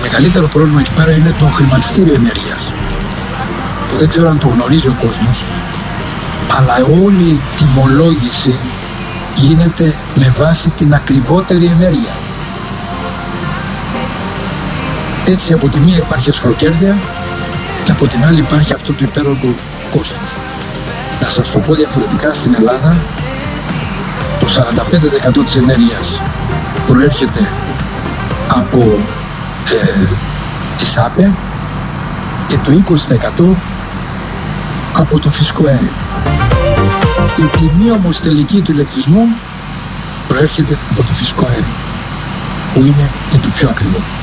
μεγαλύτερο πρόβλημα εκεί πέρα είναι το χρηματιστήριο ενέργειας, που δεν ξέρω αν το γνωρίζει ο κόσμος, αλλά όλη η τιμολόγηση γίνεται με βάση την ακριβότερη ενέργεια. Έτσι από τη μία υπάρχει ασχροκέρδεια και από την άλλη υπάρχει αυτό το υπέροχο κόστος. Να σας το πω διαφορετικά, στην Ελλάδα το 45% της ενέργειας προέρχεται από τις ΑΠΕ και το 20% από το φυσικό αέριο. Η τιμή όμως τελική του ηλεκτρισμού προέρχεται από το φυσικό αέριο, που είναι και το πιο ακριβό.